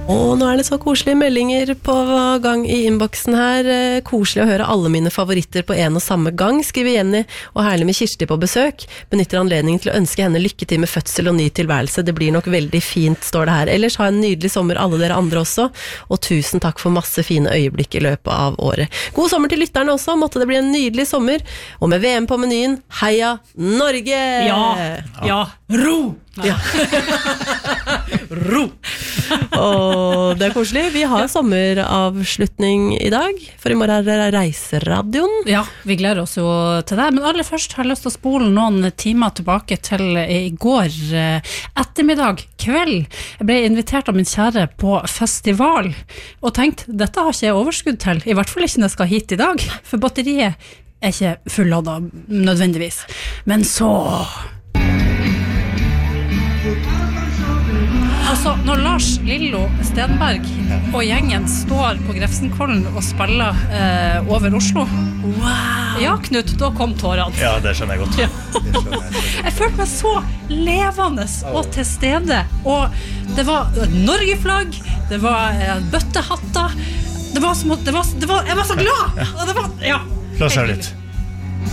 Og nå det så koselige meldinger på gang i innboksen her. Koselig å høre alle mine favoritter på en og samme gang, skriver Jenny, og herlig med Kirsti på besøk. Benytter anledningen til å ønske henne lykke til med fødsel og ny tilværelse. Det blir nok veldig fint, står det her. Ellers ha en nydelig sommer alle dere andre også, og tusen takk for masse fine øyeblikk i løpet av året. God sommer til lytterne også, måtte det bli en nydelig sommer, og med VM på menyen, heia Norge! Ja, ro! Ja. Ro! Og det koselig. Vi har sommeravslutning i dag, for i morgen det Reiseradioen. Ja, vi gleder oss jo til det. Men aller først har jeg lyst til å spole noen timer tilbake til i går ettermiddag, kveld. Jeg ble invitert av min kjære på festival, og tenkte, dette har ikke jeg overskudd til, i hvert fall ikke når jeg skal hit i dag, for batteriet ikke fulladet nødvendigvis. Men så... Altså, når Lars Lillo Stenberg og gjengen står på Grefsenkollen og spiller over Oslo. Wow! Ja, Knut, da kom tårene. Ja, det skjønner jeg godt. Ja. Jeg følte meg så levende og til stede. Og det var Norge-flagg, det var bøttehatter. Det var som at jeg var så glad. Og det var, ja. La oss høre litt.